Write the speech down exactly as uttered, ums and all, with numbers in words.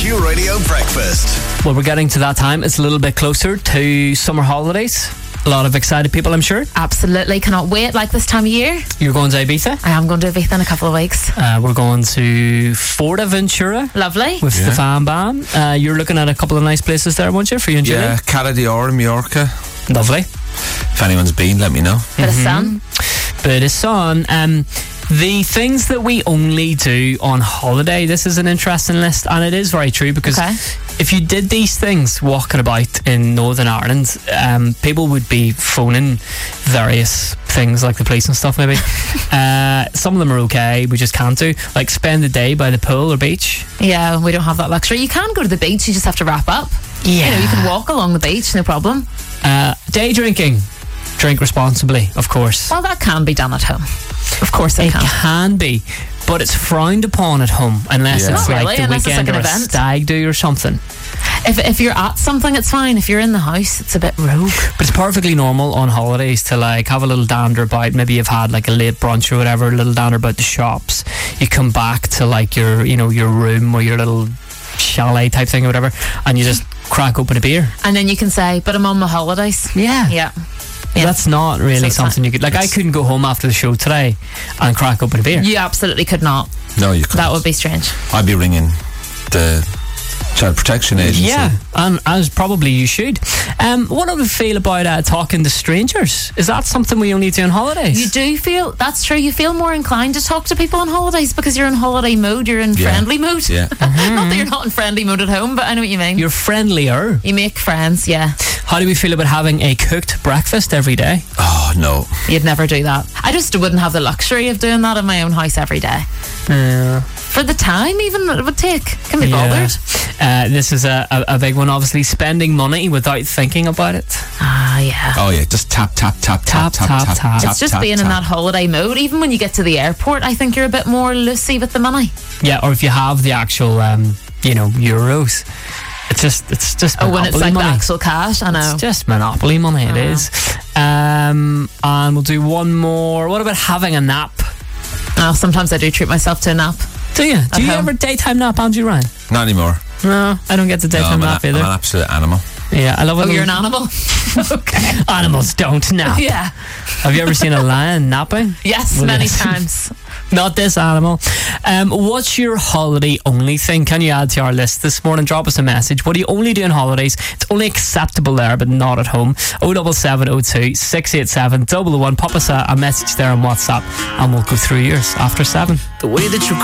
Q Radio Breakfast. Well, we're getting to that time. It's a little bit closer to summer holidays. A lot of excited people, I'm sure. Absolutely, cannot wait. Like this time of year, You're going to Ibiza. I am going to Ibiza in a couple of weeks. Uh, we're going to Fuerteventura Lovely. with Yeah. the Fan Bam. Uh, you're looking at a couple of nice places there, won't you, for you and Julie? Yeah, Cala d'Or in Mallorca. Lovely. If anyone's been, let me know. Bit of sun. Bit of sun. Um, the things that we only do on holiday, this is an interesting list, and it is very true because Okay. if you did these things walking about in Northern Ireland, um, people would be phoning various things like the police and stuff maybe. uh, some of them are okay, we just can't do. Like spend the day by the pool or beach. Yeah, we don't have that luxury. You can go to the beach, you just have to wrap up. Yeah. You know, you can walk along the beach, no problem. Uh, day drinking. Drink responsibly, of course. Well, that can be done at home. Of course it It can. can be, but it's frowned upon at home unless Yeah. it's Not like really, the unless it's weekend like an or a event. stag do or something. If if you're at something, it's fine. If you're in the house, it's a bit rogue. But it's perfectly normal on holidays to like have a little dander about. Maybe you've had like a late brunch or whatever, a little dander about the shops. You come back to like your, you know, your room or your little chalet type thing or whatever, and you just crack open a beer. And then you can say, but I'm on my holidays. Yeah. Yeah. Yeah. That's not really So it's something not- you could like. I couldn't go home after the show today and crack open a beer. You absolutely could not. No, you can't. That would be strange. I'd be ringing the Child Protection Agency. Yeah, and as probably you should. Um, what do we feel about uh, talking to strangers? Is that something we only do on holidays? You do feel, that's true, you feel more inclined to talk to people on holidays because you're in holiday mode, you're in Yeah. friendly mode. Yeah. Not that you're not in friendly mode at home, but I know what you mean. You're friendlier. you make friends, yeah. How do we feel about having a cooked breakfast every day? Oh, no. You'd never do that. I just wouldn't have the luxury of doing that in my own house every day. Yeah. For the time even that it would take. Can be Yeah. bothered. Uh, this is a, a, a big one, obviously. Spending money without thinking about it. Ah, yeah. Oh, yeah. Just tap, tap, tap, Tap, tap, tap, tap, tap, tap. tap. It's just tap, being in tap. that holiday mode. Even when you get to the airport, I think you're a bit more loosey with the money. Yeah, or if you have the actual, um, you know, euros. It's just, it's just Oh, monopoly when it's like money. the actual cash, I know. It's just monopoly money, it Uh-huh. is. Um, and we'll do one more. What about having a nap? Oh, sometimes I do treat myself to a nap. Do you? Do you home. ever daytime nap, Andrew Ryan? Not anymore. No, I don't get to No, daytime I'm, an, nap I'm either. an absolute animal. Yeah, I love it. Oh, you're an animal? Okay. Animals don't nap. Yeah. Have you ever seen a lion napping? Yes, Well, many yes. times. Not this animal. Um, what's your holiday only thing? Can you add to our list this morning? Drop us a message. What do you only do on holidays? It's only acceptable there, but not at home. oh seven seven oh two, six eight seven, double oh one. Pop us a, a message there on WhatsApp and we'll go through yours after seven. The way that you